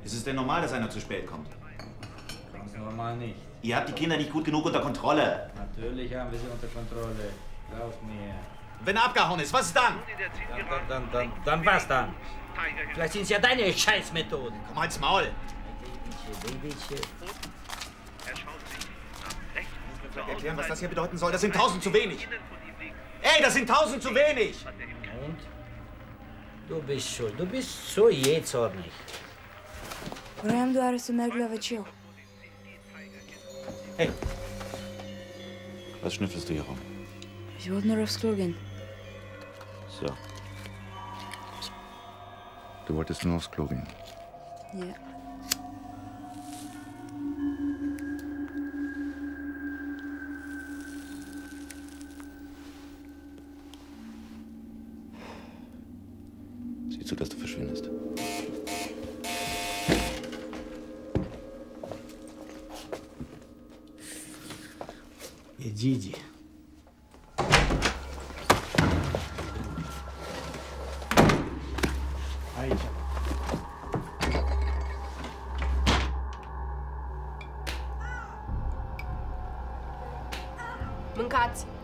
Ist es denn normal, dass einer zu spät kommt? Ganz normal nicht. Ihr habt die Kinder nicht gut genug unter Kontrolle. Natürlich haben wir sie unter Kontrolle. Glaub mir. Wenn er abgehauen ist, was ist dann? Dann was dann? Vielleicht sind es ja deine Scheißmethoden. Komm, halt's Maul. Babychen. Erklären, was das hier bedeuten soll. Das sind 1000 zu wenig. Ey, das sind 1000 zu wenig. Und? Du bist schuld. Du bist so jähzornig. Vreau doar să merg la wc. Hey. Was schnüffelst du hier rum? Ich wollte nur aufs Klo gehen. So. Du wolltest nur aufs Klo gehen. Ja. Sieh zu, dass du verschwindest. Иди. Aici. Mâncați!